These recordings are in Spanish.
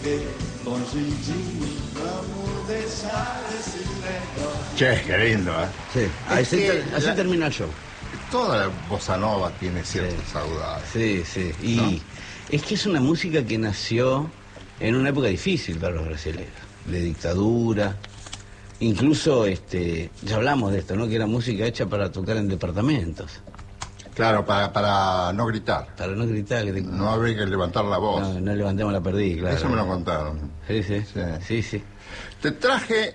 Che, qué lindo, ¿eh? Sí, así termina el show. Toda la bossa nova tiene ciertos saudades. Sí, sí. Y ¿no? Es que es una música que nació en una época difícil para los brasileños, de dictadura. Incluso, ya hablamos de esto, ¿no? Que era música hecha para tocar en departamentos. Claro, para no gritar. Para no gritar. No habría que levantar la voz. No levantemos la perdí, claro. Eso me lo contaron. Sí. Te traje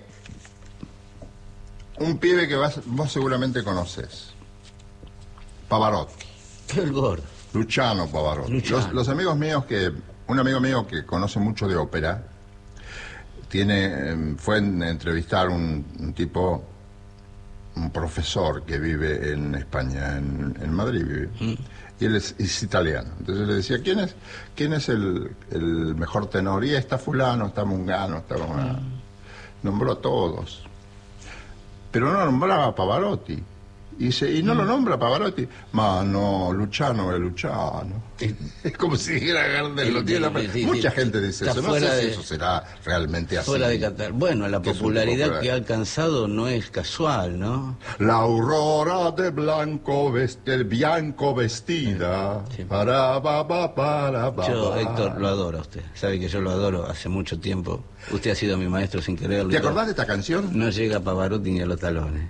un pibe que vos seguramente conoces. Pavarotti. El gordo. Luciano Pavarotti. Los amigos míos un amigo mío que conoce mucho de ópera, fue a entrevistar un tipo, un profesor que vive en España, en Madrid vive, y él es italiano. Entonces le decía, ¿quién es el mejor tenor? Y está fulano, está Mungano, está Mungano. Nombró a todos, pero no nombraba a Pavarotti. Y no lo nombra Pavarotti. Ma no, Luciano es Luciano. Es como si dijera Gardel. Mucha gente dice eso. No sé si eso será realmente así. Fuera de Qatar. Bueno, la popularidad que ha alcanzado no es casual, ¿no? La aurora de bianco vestida. Sí. Para. Yo, Héctor, lo adoro a usted. Sabe que yo lo adoro hace mucho tiempo. Usted ha sido mi maestro sin quererlo. ¿Te acordás de esta canción? No llega Pavarotti ni a los talones.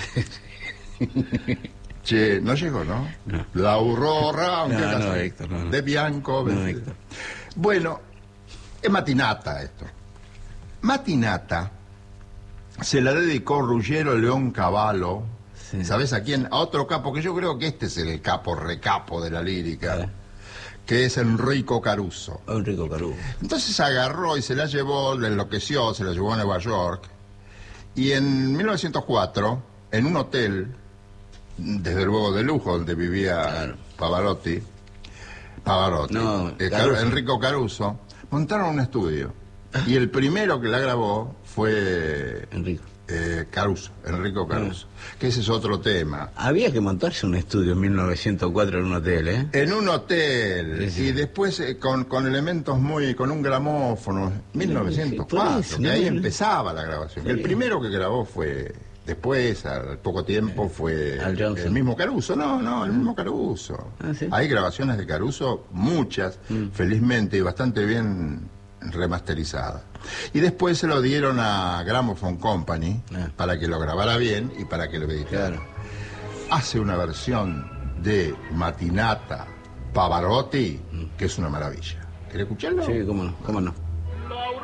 Che, no llegó, ¿no? La aurora, aunque Héctor, no. De bianco. Héctor. Bueno, es Matinata esto. Matinata se la dedicó Ruggiero Leoncavallo. Sí. ¿Sabes a quién? A otro capo, que yo creo que este es el recapo de la lírica, que es Enrico Caruso. Enrico Caruso. Entonces agarró y se la llevó, le enloqueció, se la llevó a Nueva York. Y en 1904, en un hotel, desde luego de lujo, donde vivía Pavarotti, Enrico Caruso, montaron un estudio. Y el primero que la grabó fue Enrico Caruso, que ese es otro tema. Había que montarse un estudio en 1904 en un hotel, ¿eh? En un hotel, sí. Y después con elementos con un gramófono, 1904, que ahí empezaba la grabación. Sí. El primero que grabó fue... Después, al poco tiempo, fue el mismo Caruso. El mismo Caruso. ¿Sí? Hay grabaciones de Caruso, muchas, felizmente, y bastante bien remasterizadas. Y después se lo dieron a Gramophone Company para que lo grabara bien y para que lo editara. Claro. Hace una versión de Matinata Pavarotti que es una maravilla. ¿Querés escucharlo? Sí, cómo no.